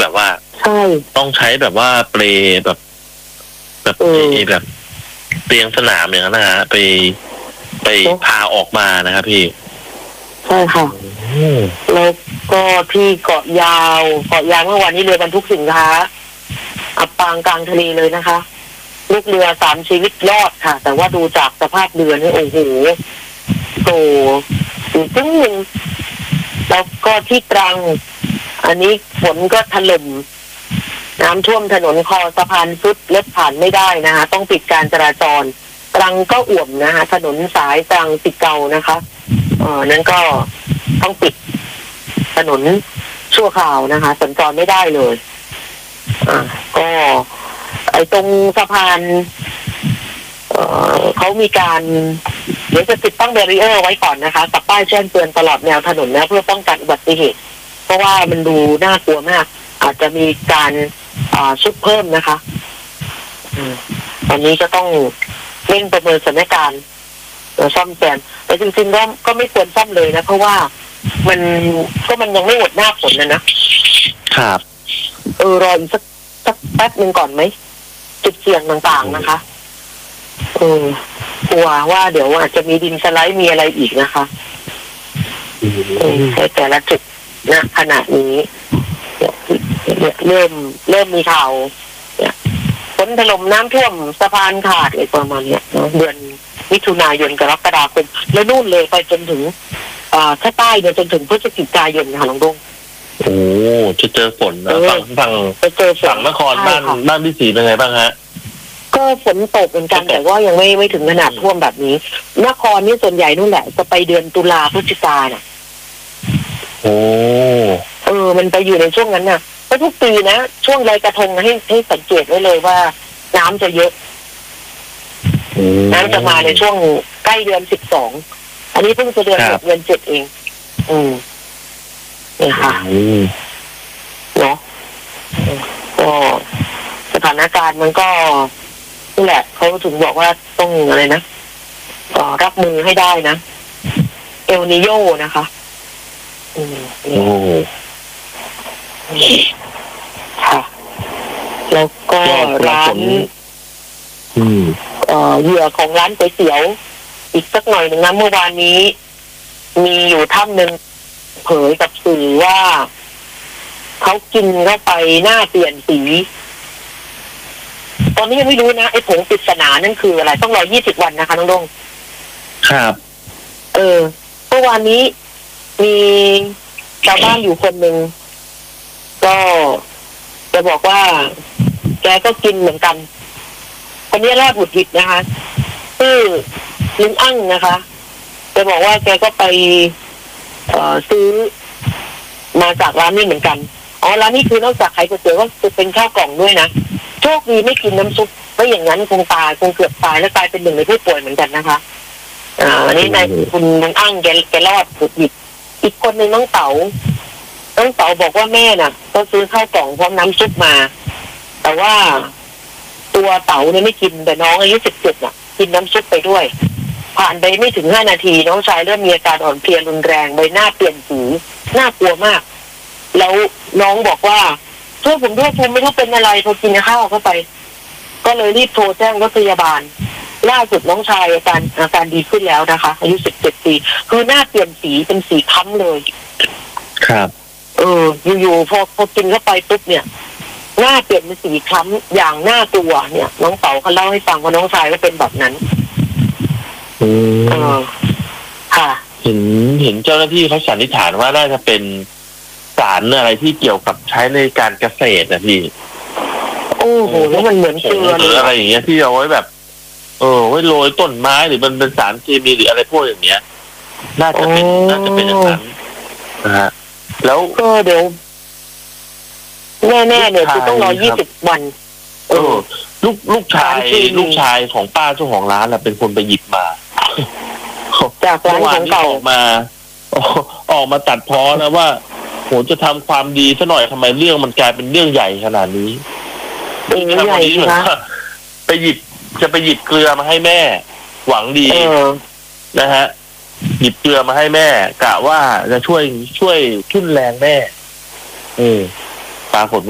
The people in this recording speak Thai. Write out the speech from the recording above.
แบบว่าใช่ต้องใช้แบบว่าเปลแบบแบบเตียงสนามอย่างนั้นนะฮะไปพาออกมานะครับพี่ใช่ค่ะแล้วก็ที่เกาะยาวเมื่อวานนี้เรือบรรทุกสินค้าอับปางกลางทะเลเลยนะคะลูกเรือ3 ชีวิตรอดค่ะแต่ว่าดูจากสภาพเรือนี่โอ้โหโตตึ้งหนึ่งแล้วก็ที่ตรังอันนี้ฝนก็ถล่มน้ำท่วมถนนคอสะพานซุดรถผ่านไม่ได้นะคะต้องปิดการจราจรตรังก็อ่วมนะคะถนนสายตรังติเกานะคะนั้นก็ต้องปิดถนนชั่วคราวนะคะสัญจรไม่ได้เลยก็ไอ้ตรงสะพานเขามีการเดี๋ยวจะติดตั้งแบรีเออร์ไว้ก่อนนะคะกับป้ายแจ้งเตือนตลอดแนวถนนนะเพื่อป้องกันอุบัติเหตุเพราะว่ามันดูน่ากลัวมากอาจจะมีการชุดเพิ่มนะคะตอนนี้ก็ต้องเร่งประเมินสถานการณ์ซ่อมแซมแต่จริงๆก็ไม่ควรซ่อมเลยนะเพราะว่ามันยังไม่หมดหน้าฝนนะครับรออีกสักแป๊บนึงก่อนไหมจุดเสี่ยงต่างๆนะคะกลัวว่าเดี๋ยวอาจจะมีดินสไลด์มีอะไรอีกนะคะแต่ละจุดนะขณะนี้เริ่มมีข่าวฝนถล่มน้ำท่วมสะพานขาดอะไรประมาณนี้เดือนมิถุนายนกรกฎาคมแล้วนู่นเลยไปจนถึงถ้าใต้เนี่ยจนถึงพฤศจิกายนค่ะน้องดงโอ้จะเจอฝนนะฝั่งนครบ้านพี่ศรีเป็นไงบ้างฮะก็ฝนตกเหมือนกันแต่ว่ายังไม่ถึงขนาดท่วมแบบนี้นครนี่ส่วนใหญ่นู่นแหละจะไปเดือนตุลาพฤศจิกาน่ะโอ้มันไปอยู่ในช่วงนั้นน่ะก็ทุกปีนะช่วงลอยกระทงให้สังเกตไว้เลยว่าน้ำจะเยอะน้ำจะมาในช่วงใกล้เดือน12อันนี้เพิ่งจะเดือน6เดือน7เองนี่ค่ะเนาะก็สถานการณ์มันก็นี่แหละเขาถึงบอกว่าต้องอะไรนะรับมือให้ได้นะเอลนิโยนะคะค่ะแล้วก็ร้านเหยื่อของร้านก๋วยเตี๋ยวอีกสักหน่อยหนึ่งนะเมื่อวานนี้มีอยู่ท่านหนึ่งเผยกับสื่อว่าเขากินเข้าไปหน้าเปลี่ยนสีตอนนี้ยังไม่รู้นะไอ้ผงปริศนานั่นคืออะไรต้องรอ20 วันนะคะน้องดงครับเมื่อวานนี้มีชาวบ้านอยู่คนหนึ่งก็จะบอกว่าแกก็กินเหมือนกันคนนี้รอดบุดหวิดนะคะชื่อลุงอั้งนะคะจะบอกว่าแกก็ไปซื้อมาจากร้านนี้เหมือนกันร้านนี้คือนอกจากขายก๋วยเตี๋ยวก็จะเป็นข้าวกล่องด้วยนะโชคดีไม่กินน้ำซุปไม่อย่างนั้นคงเกือบตายและกลายเป็นหนึ่งในผู้ป่วยเหมือนกันนะคะอันนี้นายคุณลุงอั้งแกรอดบุดหวิดอีกคนหนึ่งน้องเต๋าบอกว่าแม่น่ะก็ซื้อข้าวกล่องพร้อมน้ำซุปมาแต่ว่าตัวเต๋าเนี่ยไม่กินแต่น้องอายุ17น่ะกินน้ำซุปไปด้วยผ่านไปไม่ถึง5 นาทีน้องชายเริ่มมีอาการอ่อนเพลียรุนแรงใบหน้าเปลี่ยนสีน่ากลัวมากแล้วน้องบอกว่าช่วยผมด้วยผมไม่รู้เป็นอะไรพอกินข้าวเข้าไปก็เลยรีบโทรแจ้งรถพยาบาลล่าสุดน้องชายอาการดีขึ้นแล้วนะคะอายุ17 ปีคือหน้าเปลี่ยนสีเป็นสีค้ำเลยครับอยู่ๆพอกินเข้าไปปุ๊บเนี่ยหน้าเปลี่ยนเป็นสีคล้ำอย่างน่ากลัวเนี่ยน้องเต๋าเขาเล่าให้ฟังว่าน้องชายก็เป็นแบบนั้นค่ะเห็นเจ้าหน้าที่เขาสันนิษฐานว่าน่าจะเป็นสารอะไรที่เกี่ยวกับใช้ในการเกษตรนะพี่โอ้โหแล้วมันเหมือนเกลือหรืออะไรอย่างเงี้ยที่เอาไว้แบบไว้โรยต้นไม้หรือมันเป็นสารเคมีหรืออะไรพวกอย่างเงี้ยน่าจะเป็นอย่างนั้นนะฮะแล้วก็เดี๋ยวแน่เนี่ยคือต้องรอ20 วันลูกชายของป้าเจ้าของร้านน่ะเป็นคนไปหยิบมาจากร้านของเก่าออกมาตัดพ้อนะว่าโหจะทำความดีซะหน่อยทำไมเรื่องมันกลายเป็นเรื่องใหญ่ขนาดนี้ใหญ่นะจะไปหยิบเกลือมาให้แม่หวังดีนะฮะหยิบเกลือมาให้แม่กะว่าจะช่วยทุ่นแรงแม่ปรากฏ